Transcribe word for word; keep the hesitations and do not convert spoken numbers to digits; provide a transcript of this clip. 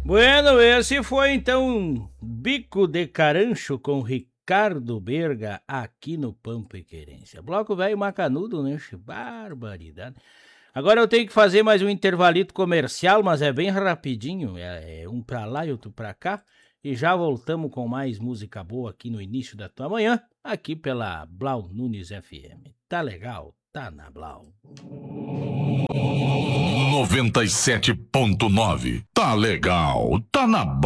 Bueno, esse foi então Bico de Carancho com Ricardo Berga aqui no Pampa e Querência. Bloco velho macanudo, né? Barbaridade. Agora eu tenho que fazer mais um intervalito comercial, mas é bem rapidinho. É, é um pra lá e outro pra cá. E já voltamos com mais música boa aqui no início da tua manhã, aqui pela Blau Nunes F M. Tá legal? Tá na Blau. noventa e sete ponto nove. Tá legal, tá na Blau.